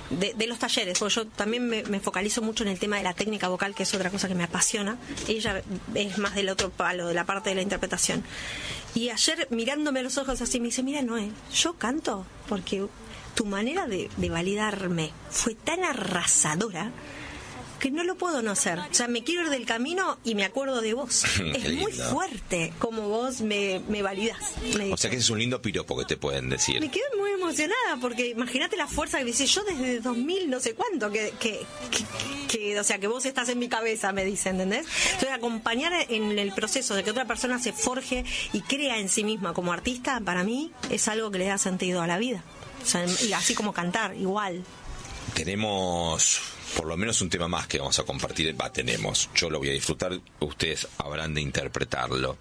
de los talleres, porque yo también me focalizo mucho en el tema de la técnica vocal, que es otra cosa que me apasiona. Ella es más del otro palo, de la parte de la interpretación. Y ayer, mirándome a los ojos así, me dice, mira, Noé, yo canto porque tu manera de validarme fue tan arrasadora que no lo puedo no hacer. O sea, me quiero ir del camino y me acuerdo de vos. Es muy fuerte como vos me validás. O sea que ese es un lindo piropo que te pueden decir. Me quedé muy emocionada porque imagínate la fuerza que dice yo desde 2000 no sé cuánto que o sea, que vos estás en mi cabeza, me dice, ¿entendés? Entonces, acompañar en el proceso de que otra persona se forje y crea en sí misma como artista, para mí es algo que le da sentido a la vida. O sea, y así como cantar, igual. Tenemos por lo menos un tema más que vamos a compartir. Tenemos, yo lo voy a disfrutar, ustedes habrán de interpretarlo.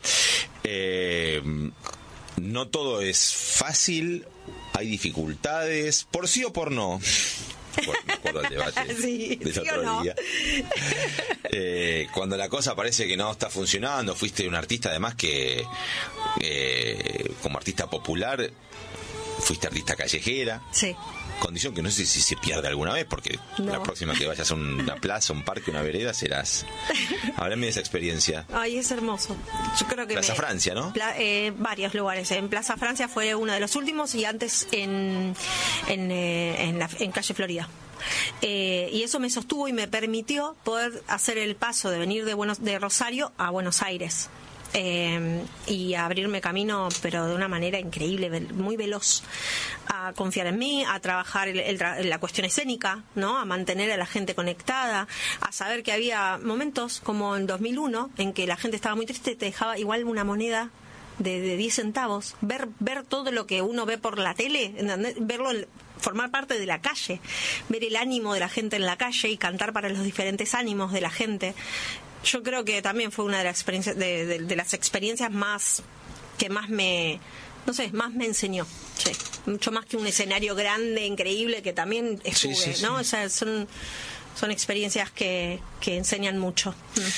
No todo es fácil, hay dificultades, por sí o por no. Me acuerdo del debate sí, del ¿sí otro no? día. Cuando la cosa parece que no está funcionando, fuiste un artista además que como artista popular fuiste artista callejera. Sí. Condición que no sé si se pierde alguna vez, porque no. La próxima que vayas a una plaza, un parque, una vereda, serás. Háblame de esa experiencia. Ay, es hermoso. Yo creo que Plaza Francia, ¿no? Varios lugares. En Plaza Francia fue uno de los últimos y antes en Calle Florida. Y eso me sostuvo y me permitió poder hacer el paso de venir de Rosario a Buenos Aires. Y a abrirme camino, pero de una manera increíble, muy veloz, a confiar en mí, a trabajar la cuestión escénica, ¿no? A mantener a la gente conectada, a saber que había momentos como en 2001 en que la gente estaba muy triste, te dejaba igual una moneda de 10 centavos, ver todo lo que uno ve por la tele, ¿entendés? Verlo, formar parte de la calle, ver el ánimo de la gente en la calle y cantar para los diferentes ánimos de la gente. Yo creo que también fue una de las experiencias de las experiencias más que más me enseñó. Sí. Mucho más que un escenario grande, increíble, que también estuve, sí. ¿No? O sea, son experiencias que enseñan mucho.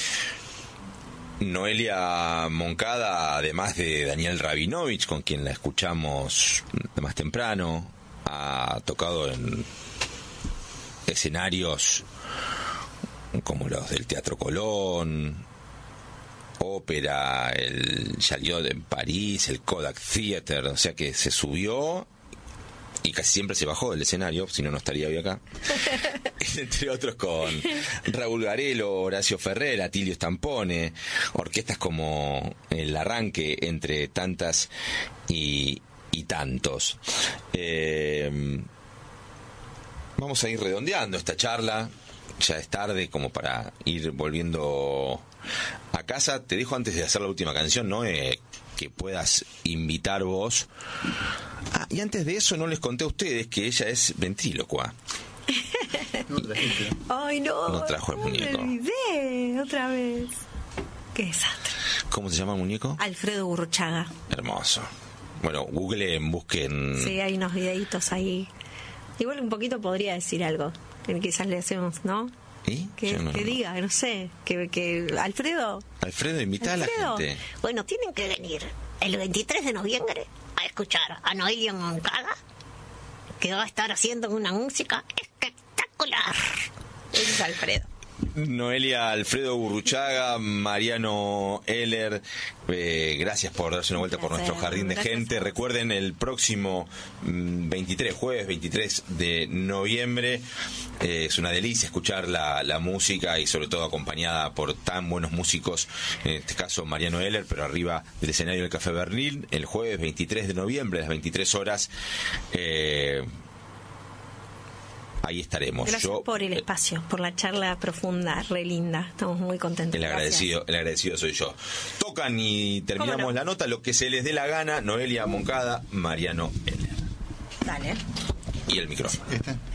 Noelia Moncada, además de Daniel Rabinovich, con quien la escuchamos más temprano, ha tocado en escenarios como los del Teatro Colón, ópera, el Chaliot en París, el Kodak Theater, o sea que se subió y casi siempre se bajó del escenario, si no, no estaría hoy acá. Entre otros con Raúl Garelo, Horacio Ferrer, Atilio Stampone, orquestas como El Arranque, entre tantas y tantos. Vamos a ir redondeando esta charla. Ya es tarde como para ir volviendo a casa. Te dejo antes de hacer la última canción, ¿no? Que puedas invitar vos. Y antes de eso no les conté a ustedes que ella es ventrílocua. Ay, no. No trajo el muñeco. Me olvidé otra vez. Qué desastre. ¿Cómo se llama el muñeco? Alfredo Gurruchaga. Hermoso. Bueno, busquen. Sí, hay unos videitos ahí. Igual un poquito podría decir algo. Quizás le hacemos, ¿no? ¿Y? Que diga, no sé, que Alfredo, invita a la gente. Bueno, tienen que venir el 23 de noviembre a escuchar a Noelia Moncada, que va a estar haciendo una música espectacular. Es Alfredo. Noelia, Alfredo Gurruchaga, Mariano Heller, gracias por darse una vuelta por nuestro jardín de gente. Recuerden, el próximo jueves 23 de noviembre, es una delicia escuchar la música y sobre todo acompañada por tan buenos músicos, en este caso Mariano Heller, pero arriba del escenario del Café Berlín, el jueves 23 de noviembre a las 23 horas. Ahí estaremos. Gracias por el espacio, por la charla profunda, re linda. Estamos muy contentos. El agradecido soy yo. Tocan y terminamos la nota, lo que se les dé la gana. Noelia Moncada, Mariano Heller. Dale. Y el micrófono.